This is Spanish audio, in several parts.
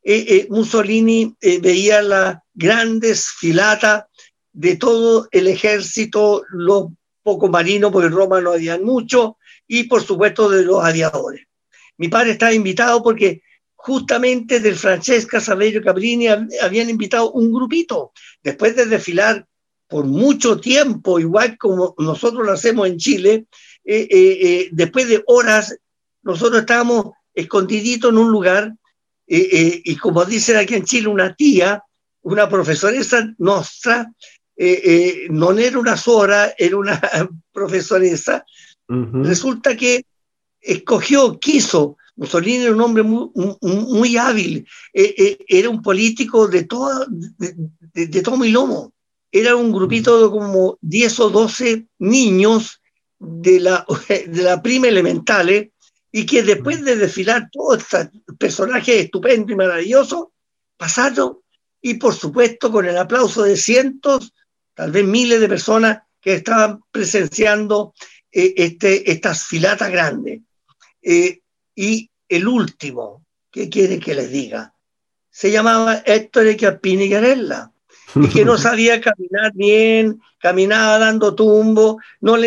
Mussolini veía las grandes filatas de todo el ejército, los pocos marinos, porque en Roma no habían mucho, y por supuesto de los aviadores. Mi padre estaba invitado porque justamente del Francesca Saverio Cabrini habían invitado un grupito. Después de desfilar por mucho tiempo, igual como nosotros lo hacemos en Chile, después de horas, nosotros estábamos escondiditos en un lugar, y como dicen aquí en Chile, una tía, una profesoresa nuestra, no era una suora, era una profesoresa. Resulta que quiso. Mussolini era un hombre muy hábil, era un político de tomo y lomo. Era un grupito de como 10 o 12 niños de la prima elementales, y que después de desfilar todos estos personajes estupendos y maravillosos, pasaron, y por supuesto con el aplauso de cientos, tal vez miles de personas que estaban presenciando estas filatas grandes. Y el último, ¿qué quiere que les diga? Se llamaba Héctor Chiappini Garella, y que no sabía caminar bien, caminaba dando tumbo,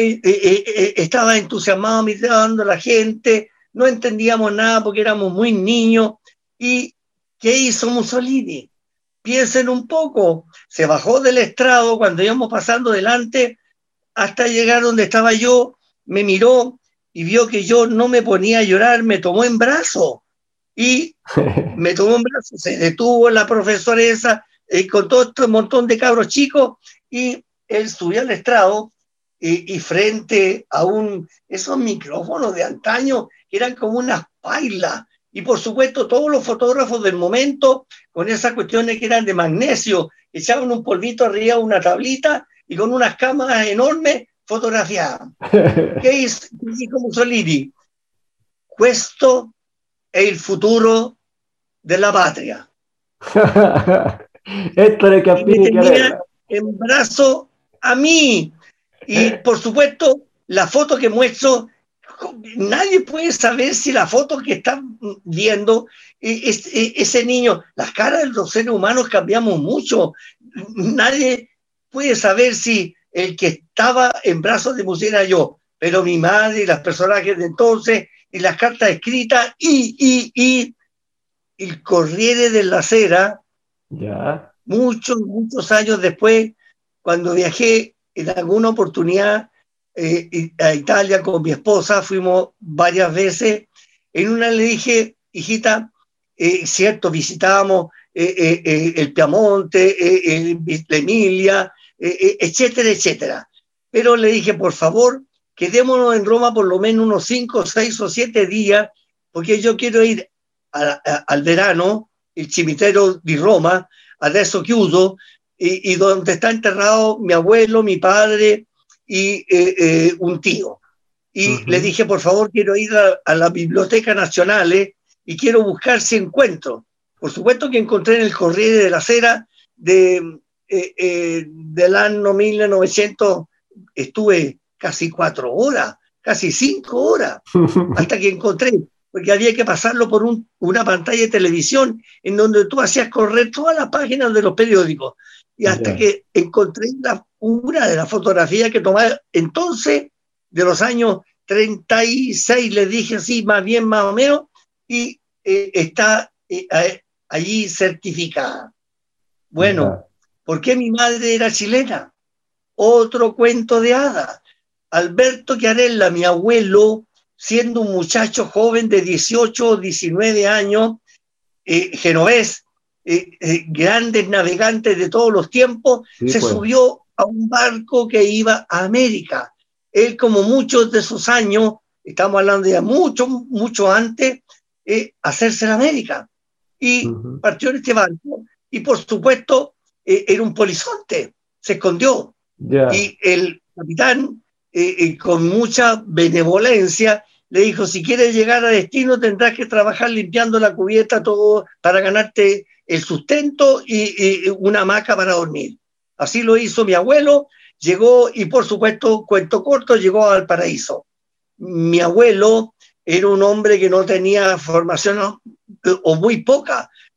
estaba entusiasmado mirando a la gente, no entendíamos nada porque éramos muy niños. ¿Y qué hizo Mussolini? Piensen un poco, se bajó del estrado cuando íbamos pasando delante hasta llegar donde estaba yo, me miró y vio que yo no me ponía a llorar, me tomó en brazo, y me tomó en brazo, se detuvo la profesora esa, con todo este montón de cabros chicos, y él subió al estrado, y frente a esos micrófonos de antaño, que eran como unas pailas, y por supuesto todos los fotógrafos del momento, con esas cuestiones que eran de magnesio, echaban un polvito arriba de una tablita, y con unas cámaras enormes fotografiaban. ¿Qué dijo Mussolini? Questo è il futuro della patria. Héctor Y me Chiappini tenía Garella. en brazo a mí. Y por supuesto, la foto que muestro, nadie puede saber si la foto que están viendo, ese niño, las caras de los seres humanos cambiamos mucho. Nadie puede saber si el que estaba en brazos de Mussolini era yo, pero mi madre y las personajes de entonces, y las cartas escritas, y el Corriere della Sera, Ya. muchos años después, cuando viajé en alguna oportunidad a Italia con mi esposa, fuimos varias veces. En una le dije, hijita, cierto, visitábamos el Piamonte, la Emilia, etcétera, etcétera. Pero le dije, por favor, quedémonos en Roma por lo menos unos 5, 6 o 7 días, porque yo quiero ir al verano, il cimitero di Roma, adesso chiuso, y donde está enterrado mi abuelo, mi padre y un tío. Y le dije, por favor, quiero ir a la Biblioteca Nazionale y quiero buscar si encuentro. Por supuesto que encontré en el Corriere della Sera del año 1900, estuve casi 4 horas, casi 5 horas, hasta que encontré, porque había que pasarlo por una pantalla de televisión en donde tú hacías correr todas las páginas de los periódicos, y hasta que encontré una de las fotografías que tomaba entonces, de los años 36, le dije así, más bien, más o menos, y está allí certificada. Bueno, ¿por qué mi madre era chilena? Otro cuento de hadas. Alberto Chiarella, mi abuelo, siendo un muchacho joven de 18 o 19 años, genovés, grandes navegantes de todos los tiempos, se subió a un barco que iba a América. Él, como muchos de sus años, estamos hablando de mucho antes, hacerse en América. Y partió en este barco, y por supuesto era un polizonte, se escondió. Y el capitán, con mucha benevolencia, le dijo, si quieres llegar a destino tendrás que trabajar limpiando la cubierta todo para ganarte el sustento y una hamaca para dormir. Así lo hizo mi abuelo, llegó, y por supuesto, cuento corto, llegó al paraíso. Mi abuelo era un hombre que no tenía formación, o muy poca,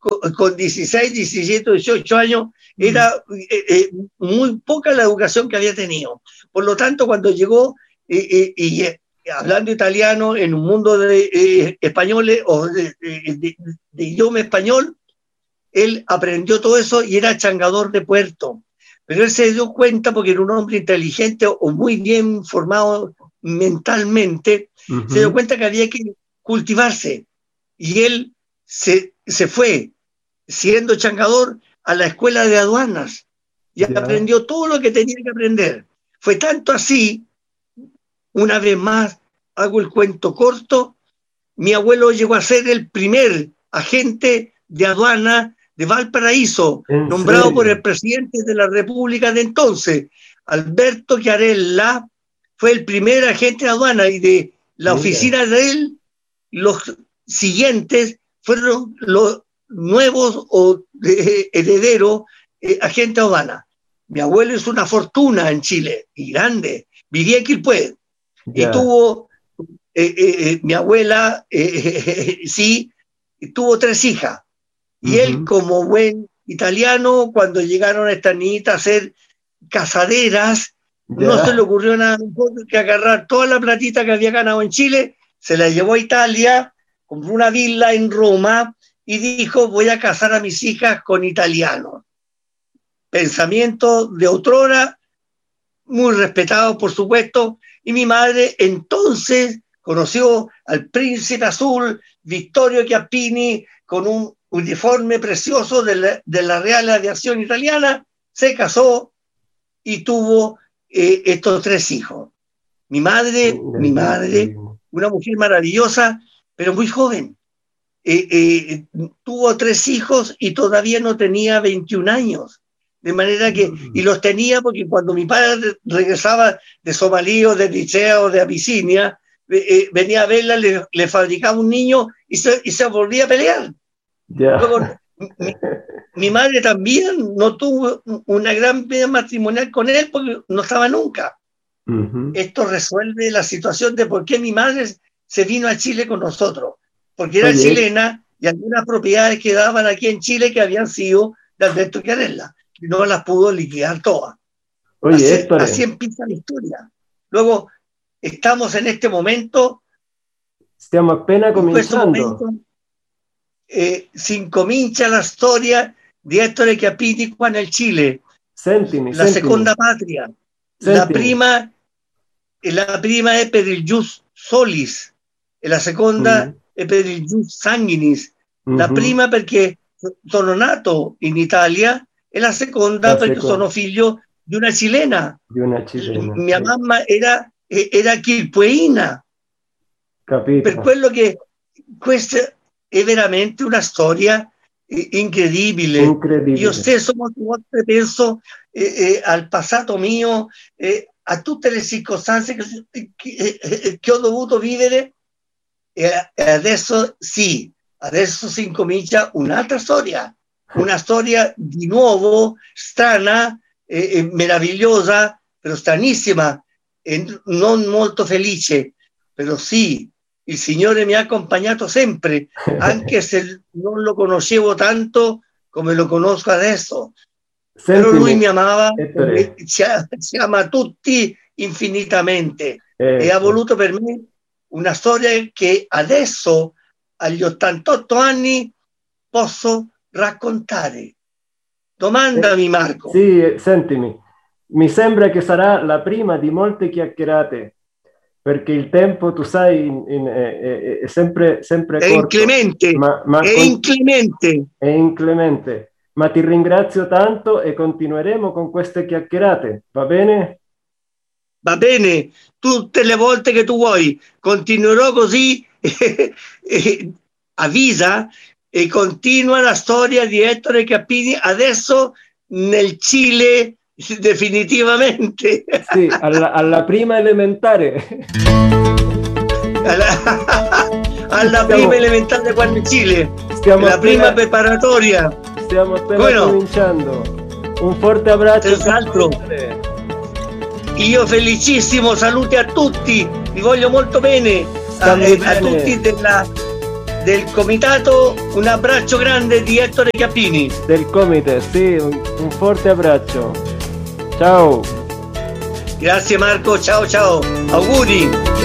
con 16, 17, 18 años, era muy poca la educación que había tenido. Por lo tanto, cuando llegó hablando italiano en un mundo de españoles o de idioma español, él aprendió todo eso y era changador de puerto. Pero él se dio cuenta, porque era un hombre inteligente o muy bien formado mentalmente, se dio cuenta que había que cultivarse. Y él se fue, siendo changador, a la escuela de aduanas y aprendió todo lo que tenía que aprender. Fue tanto así, una vez más, hago el cuento corto, mi abuelo llegó a ser el primer agente de aduana de Valparaíso, nombrado por el presidente de la República de entonces, Alberto Chiarella. Fue el primer agente de aduana, y de la oficina de él, los siguientes fueron los nuevos o herederos agentes de aduana. Mi abuelo hizo una fortuna en Chile, y grande, vivía en Quilpué, y tuvo, mi abuela, sí, tuvo 3 hijas. Y él, como buen italiano, cuando llegaron estas niñitas a ser casaderas, no se le ocurrió nada mejor que agarrar toda la platita que había ganado en Chile, se la llevó a Italia, compró una villa en Roma y dijo: voy a casar a mis hijas con italianos. Pensamiento de otrora, muy respetado, por supuesto, y mi madre entonces conoció al príncipe azul Vittorio Chiappini con un uniforme precioso de la Real Aviación Italiana, se casó y tuvo estos 3 hijos. Mi madre, una mujer maravillosa, pero muy joven. Tuvo 3 hijos y todavía no tenía 21 años. De manera que, y los tenía porque cuando mi padre regresaba de Somalí o de Eritrea o de Abisinia, venía a verla, le fabricaba un niño y se volvía a pelear. Luego, mi madre también no tuvo una gran vida matrimonial con él porque no estaba nunca. Esto resuelve la situación de por qué mi madre se vino a Chile con nosotros, porque era chilena y algunas propiedades quedaban aquí en Chile que habían sido de Alberto Chiarella, y no las pudo liquidar todas. Así empieza la historia. Luego, estamos en este momento, stiamo appena cominciando. Si incomincia la storia di Ettore Chiappini qua nel Chile. Sentimi. Seconda patria. La prima è per il Jus Solis e la seconda è per il Jus Sanguinis. La prima perché sono nato in Italia e la seconda perché sono figlio di una cilena. Mia mamma era quilpueina. Capito. Per quello che questa è veramente una storia incredibile. Io stesso molte volte penso al passato mio, a tutte le circostanze che ho dovuto vivere, e adesso sì, adesso si incomincia un'altra storia, una storia di nuovo strana, meravigliosa, però stranissima e non molto felice, però sì. Il Signore mi ha accompagnato sempre, anche se non lo conoscevo tanto come lo conosco adesso. Però Lui mi amava, ci ama tutti infinitamente, e ha voluto per me una storia che adesso, agli 88 anni, posso raccontare. Domandami, Marco. Sì, sentimi, mi sembra che sarà la prima di molte chiacchierate, perché il tempo, tu sai, è sempre corto. Inclemente, è inclemente, ma ti ringrazio tanto e continueremo con queste chiacchierate, va bene? Va bene, tutte le volte che tu vuoi, continuerò così, avvisa, e continua la storia di Ettore Chiappini adesso nel Cile. Definitivamente. Sì, alla prima elementare. alla prima elementare qua in Cile. La prima preparatoria. Stiamo appena cominciando. Un forte abbraccio. Io felicissimo, saluti a tutti, vi voglio molto bene, a tutti del comitato, un abbraccio grande di Ettore Chiappini. Del Comite, sì, un forte abbraccio. Ciao. Grazie Marco, ciao ciao, auguri.